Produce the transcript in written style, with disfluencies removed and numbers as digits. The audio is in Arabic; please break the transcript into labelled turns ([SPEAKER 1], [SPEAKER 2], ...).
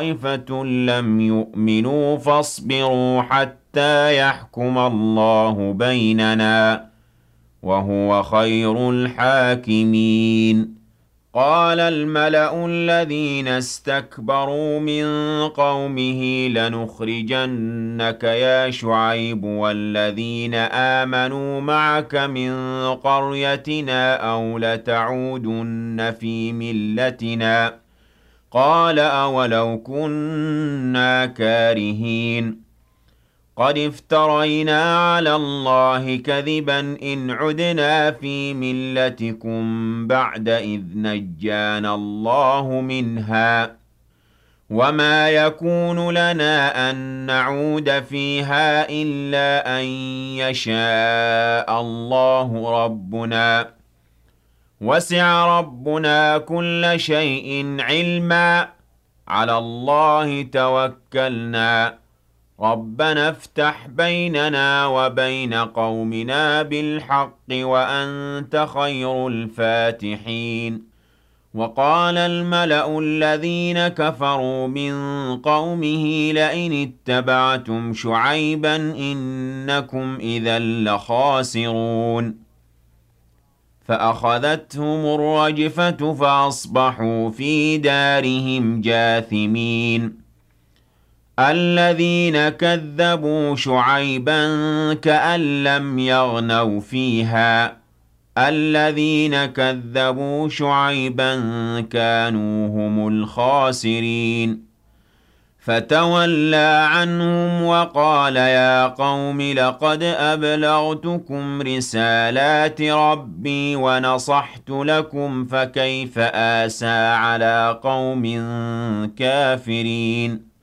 [SPEAKER 1] طائفة لم يؤمنوا فاصبروا حتى يحكم الله بيننا وهو خير الحاكمين. قال الملأ الذين استكبروا من قومه لنخرجنك يا شعيب والذين آمنوا معك من قريتنا أو لتعودن في ملتنا. قال أولو كنا كارهين قد افترينا على الله كذبا إن عدنا في ملتكم بعد إذ نجانا الله منها وما يكون لنا أن نعود فيها إلا أن يشاء الله ربنا وسع ربنا كل شيء علما على الله توكلنا ربنا افتح بيننا وبين قومنا بالحق وأنت خير الفاتحين. وقال الملأ الذين كفروا من قومه لئن اتبعتم شعيبا إنكم إذا لخاسرون فأخذتهم الرجفة فأصبحوا في دارهم جاثمين. الذين كذبوا شعيبا كأن لم يغنوا فيها الذين كذبوا شعيبا كانوا هم الخاسرين. فتولى عنهم وقال يا قوم لقد أبلغتكم رسالات ربي ونصحت لكم فكيف آسى على قوم كافرين.